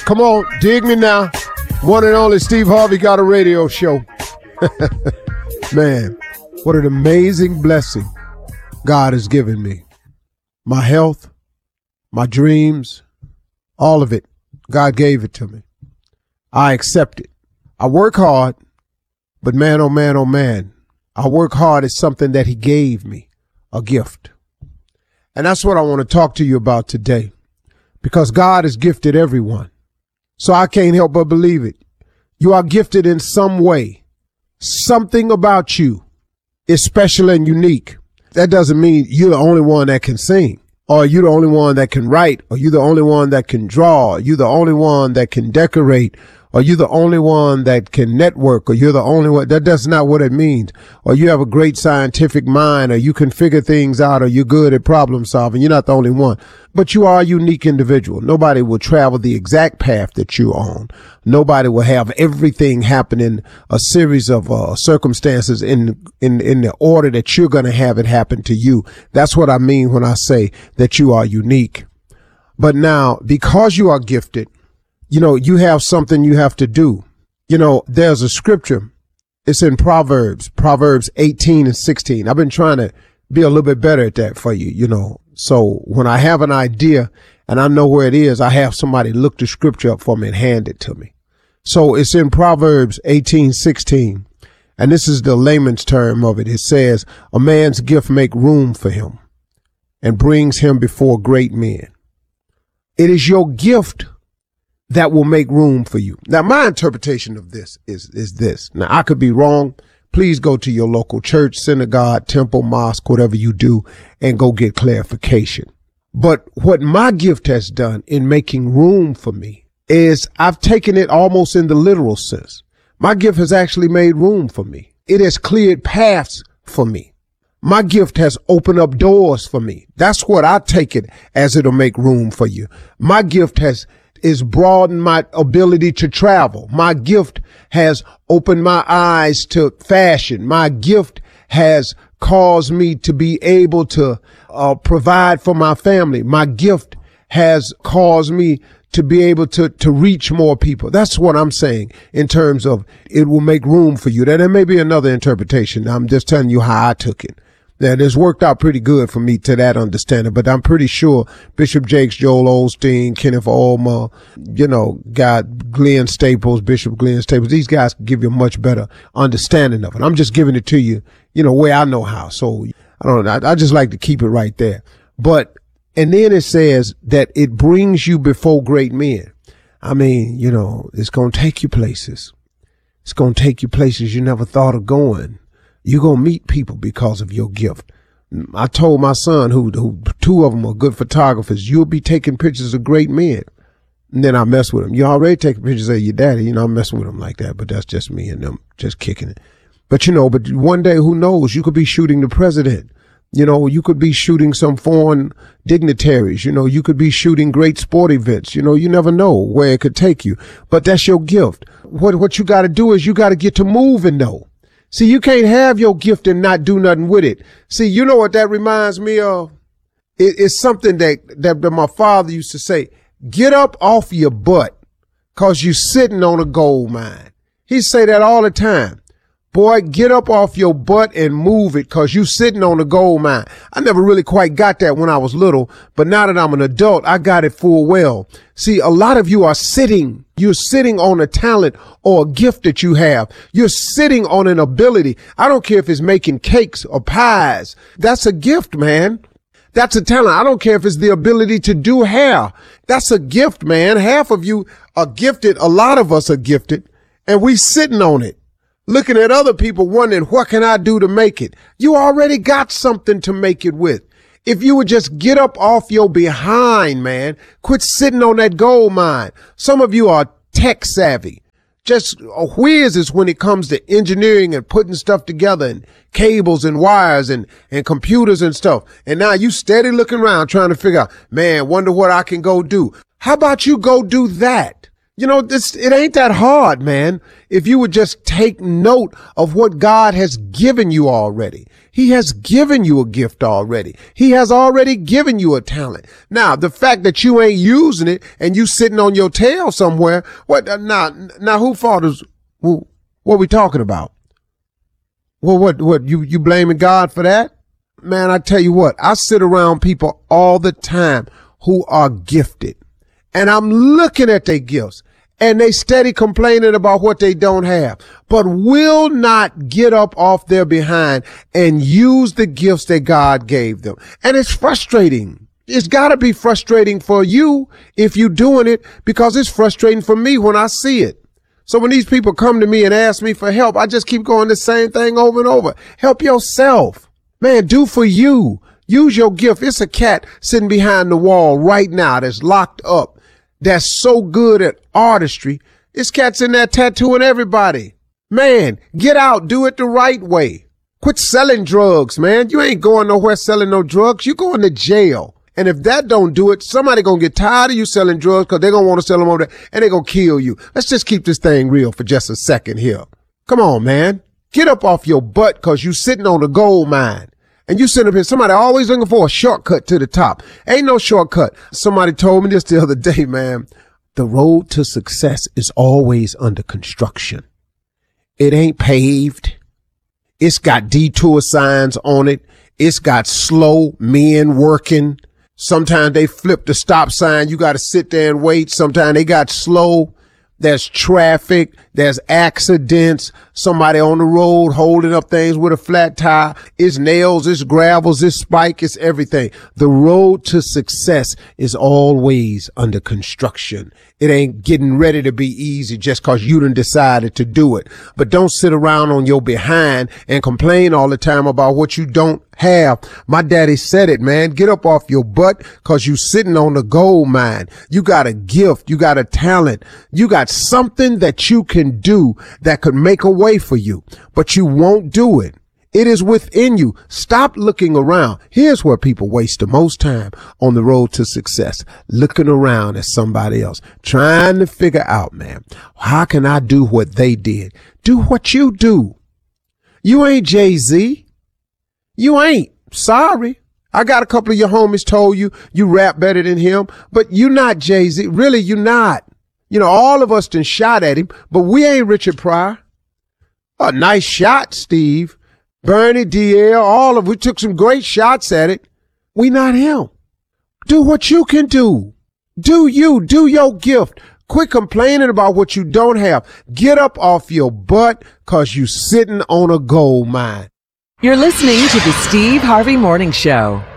Come on, dig me now. One and only Steve Harvey got a radio show. Man, what an amazing blessing God has given me. My health, my dreams, all of it. God gave it to me. I accept it. I work hard, but man, oh man, oh man, I work hard is something that he gave me, a gift. And that's what I want to talk to you about today, because God has gifted everyone. So I can't help but believe it. You are gifted in some way. Something about you is special and unique. That doesn't mean you're the only one that can sing, or you're the only one that can write, or you're the only one that can draw, or you're the only one that can decorate, or you're the only one that can network, or you're the only one. That's not what it means. Or you have a great scientific mind, or you can figure things out, or you're good at problem solving. You're not the only one. But you are a unique individual. Nobody will travel the exact path that you're on. Nobody will have everything happen in a series of circumstances in the order that you're going to have it happen to you. That's what I mean when I say that you are unique. But now, because you are gifted, you have something you have to do. There's a scripture. It's in Proverbs 18 and 16. I've been trying to be a little bit better at that for you, So when I have an idea and I know where it is, I have somebody look the scripture up for me and hand it to me. So it's in Proverbs 18:16. And this is the layman's term of it. It says, a man's gift make room for him and brings him before great men. It is your gift that will make room for you. Now, my interpretation of this is this. Now, I could be wrong. Please go to your local church, synagogue, temple, mosque, whatever you do, and go get clarification. But what my gift has done in making room for me is I've taken it almost in the literal sense. My gift has actually made room for me. It has cleared paths for me. My gift has opened up doors for me. That's what I take it as. It'll make room for you. My gift is broadened my ability to travel. My gift has opened my eyes to fashion. My gift has caused me to be able to provide for my family. My gift has caused me to be able to reach more people. That's what I'm saying in terms of it will make room for you. There may be another interpretation. I'm just telling you how I took it. Now, this worked out pretty good for me to that understanding, but I'm pretty sure Bishop Jakes, Joel Osteen, Kenneth Ulmer, Glenn Staples, Bishop Glenn Staples, these guys can give you a much better understanding of it. I'm just giving it to you, where I know how. So I don't know. I just like to keep it right there. And then it says that it brings you before great men. I mean, it's going to take you places. It's going to take you places you never thought of going. You're going to meet people because of your gift. I told my son, who two of them are good photographers, you'll be taking pictures of great men. And then I mess with him. You already taking pictures of your daddy. I mess with him like that, but that's just me and them just kicking it. But but one day, who knows? You could be shooting the president. You could be shooting some foreign dignitaries. You could be shooting great sport events. You never know where it could take you, but that's your gift. What you got to do is you got to get to moving though. See, you can't have your gift and not do nothing with it. See, you know what that reminds me of? It's something that my father used to say, get up off your butt because you're sitting on a gold mine. He say that all the time. Boy, get up off your butt and move it because you sitting on a gold mine. I never really quite got that when I was little, but now that I'm an adult, I got it full well. See, a lot of you are sitting. You're sitting on a talent or a gift that you have. You're sitting on an ability. I don't care if it's making cakes or pies. That's a gift, man. That's a talent. I don't care if it's the ability to do hair. That's a gift, man. Half of you are gifted. A lot of us are gifted, and we sitting on it. Looking at other people wondering, what can I do to make it? You already got something to make it with. If you would just get up off your behind, man, quit sitting on that gold mine. Some of you are tech savvy, just whizzes when it comes to engineering and putting stuff together and cables and wires and computers and stuff. And now you steady looking around trying to figure out, man, wonder what I can go do. How about you go do that? You know, it ain't that hard, man. If you would just take note of what God has given you already. He has given you a gift already. He has already given you a talent. Now, the fact that you ain't using it and you sitting on your tail somewhere, now who fault is, what are we talking about? Well, what, you blaming God for that? Man, I tell you what, I sit around people all the time who are gifted, and I'm looking at their gifts, and they steady complaining about what they don't have, but will not get up off their behind and use the gifts that God gave them. And it's frustrating. It's gotta be frustrating for you if you're doing it, because it's frustrating for me when I see it. So when these people come to me and ask me for help, I just keep going the same thing over and over. Help yourself. Man, do for you. Use your gift. It's a cat sitting behind the wall right now that's locked up, that's so good at artistry. This cat's in there tattooing everybody. Man, get out. Do it the right way. Quit selling drugs, man. You ain't going nowhere selling no drugs. You going to jail. And if that don't do it, somebody gonna get tired of you selling drugs because they're gonna want to sell them over there and they're gonna kill you. Let's just keep this thing real for just a second here. Come on, man. Get up off your butt because you sitting on a gold mine. And you sitting up here, somebody always looking for a shortcut to the top. Ain't no shortcut. Somebody told me this the other day, man. The road to success is always under construction. It ain't paved. It's got detour signs on it. It's got slow men working. Sometimes they flip the stop sign. You got to sit there and wait. Sometimes they got slow. There's traffic. There's accidents. Somebody on the road holding up things with a flat tire. It's nails. It's gravels. It's spike. It's everything. The road to success is always under construction. It ain't getting ready to be easy just cause you done decided to do it. But don't sit around on your behind and complain all the time about what you don't have. My daddy said it, man. Get up off your butt cause you sitting on the gold mine. You got a gift. You got a talent. You got something that you can do that could make a way for you, but you won't do it. It is within you. Stop looking around. Here's where people waste the most time on the road to success, looking around at somebody else, trying to figure out, man, how can I do what they did? Do what you do. You ain't Jay-Z. You ain't. Sorry. I got a couple of your homies told you rap better than him, but you not Jay-Z. Really, you not. You know, all of us done shot at him, but we ain't Richard Pryor. A nice shot, Steve. Bernie, DL, we took some great shots at it. We not him. Do what you can do. Do your gift. Quit complaining about what you don't have. Get up off your butt cause you sitting on a gold mine. You're listening to the Steve Harvey Morning Show.